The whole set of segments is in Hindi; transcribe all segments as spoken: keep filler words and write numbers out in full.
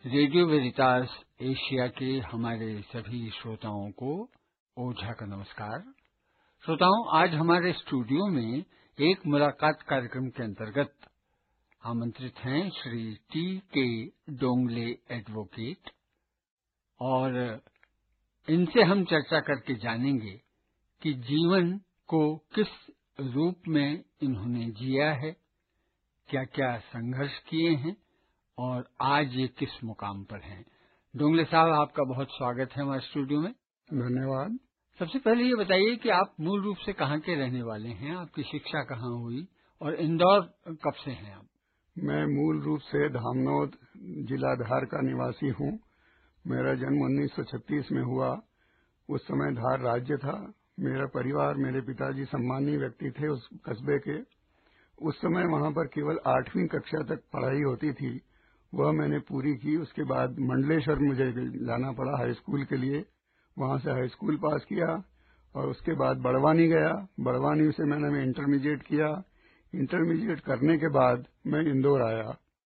रेडियो वेरिटास एशिया के हमारे सभी श्रोताओं को ओझा का नमस्कार। श्रोताओं, आज हमारे स्टूडियो में एक मुलाकात कार्यक्रम के अंतर्गत आमंत्रित हैं श्री टी के डोंगले एडवोकेट, और इनसे हम चर्चा करके जानेंगे कि जीवन को किस रूप में इन्होंने जिया है, क्या क्या संघर्ष किए हैं और आज ये किस मुकाम पर हैं। डोंगले साहब, आपका बहुत स्वागत है हमारे स्टूडियो में। धन्यवाद। सबसे पहले ये बताइए कि आप मूल रूप से कहाँ के रहने वाले हैं, आपकी शिक्षा कहाँ हुई और इंदौर कब से हैं आप? मैं मूल रूप से धामनोद जिला धार का निवासी हूँ। मेरा जन्म उन्नीस सौ छत्तीस में हुआ। उस समय धार राज्य था। मेरा परिवार, मेरे पिताजी सम्मानीय व्यक्ति थे उस कस्बे के। उस समय वहां पर केवल आठवीं कक्षा तक पढ़ाई होती थी, वह मैंने पूरी की। उसके बाद मंडलेश्वर मुझे जाना पड़ा हाई स्कूल के लिए। वहां से हाई स्कूल पास किया और उसके बाद बड़वानी गया। बड़वानी से मैंने इंटरमीडिएट किया। इंटरमीडिएट करने के बाद मैं इंदौर आया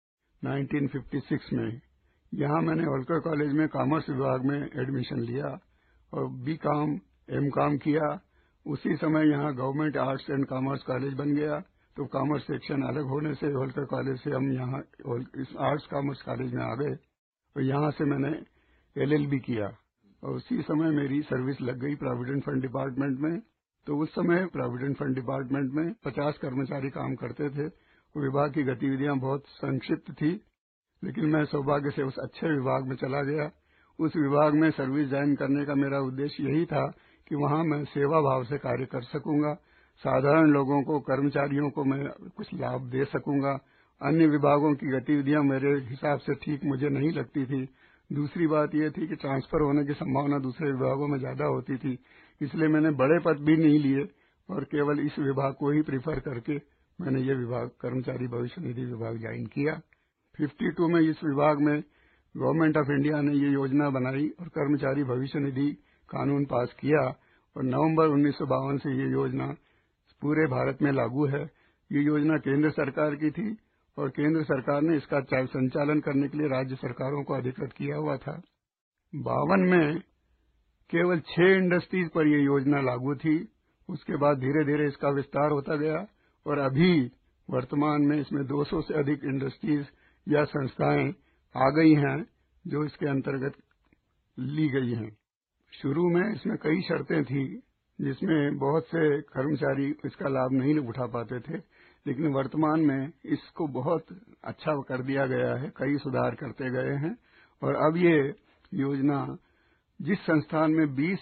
उन्नीस सौ छप्पन में। यहाँ मैंने होलकर कॉलेज में कॉमर्स विभाग में एडमिशन लिया और बी कॉम एम कॉम किया। उसी समय यहाँ government arts and commerce college बन गया, तो कॉमर्स सेक्शन अलग होने से होलकर कॉलेज से हम यहाँ इस आर्ट्स कॉमर्स कॉलेज में आ गए और यहाँ से मैंने एल एल बी किया और उसी समय मेरी सर्विस लग गई प्रोविडेंट फंड डिपार्टमेंट में। तो उस समय प्रोविडेंट फंड डिपार्टमेंट में पचास कर्मचारी काम करते थे। विभाग की गतिविधियां बहुत संक्षिप्त थी, लेकिन मैं सौभाग्य से उस अच्छे विभाग में चला गया। उस विभाग में सर्विस ज्वाइन करने का मेरा उद्देश्य यही था कि वहां मैं सेवा भाव से कार्य कर सकूंगा, साधारण लोगों को, कर्मचारियों को मैं कुछ लाभ दे सकूंगा। अन्य विभागों की गतिविधियां मेरे हिसाब से ठीक मुझे नहीं लगती थी। दूसरी बात यह थी कि ट्रांसफर होने की संभावना दूसरे विभागों में ज्यादा होती थी, इसलिए मैंने बड़े पद भी नहीं लिए और केवल इस विभाग को ही प्रीफर करके मैंने ये विभाग, कर्मचारी भविष्य निधि विभाग ज्वाइन किया। बावन में इस विभाग में गवर्नमेंट ऑफ इंडिया ने ये योजना बनाई और कर्मचारी भविष्य निधि कानून पास किया और नवंबर उन्नीस सौ बावन से ये योजना पूरे भारत में लागू है। ये योजना केंद्र सरकार की थी और केंद्र सरकार ने इसका संचालन करने के लिए राज्य सरकारों को अधिकृत किया हुआ था। बावन में केवल छह इंडस्ट्रीज पर यह योजना लागू थी। उसके बाद धीरे धीरे इसका विस्तार होता गया और अभी वर्तमान में इसमें दो सौ से अधिक इंडस्ट्रीज या संस्थाएं आ गई हैं जो इसके अंतर्गत ली गई हैं। शुरू में इसमें कई शर्तें थी जिसमें बहुत से कर्मचारी इसका लाभ नहीं उठा पाते थे, लेकिन वर्तमान में इसको बहुत अच्छा कर दिया गया है, कई सुधार करते गए हैं और अब ये योजना जिस संस्थान में बीस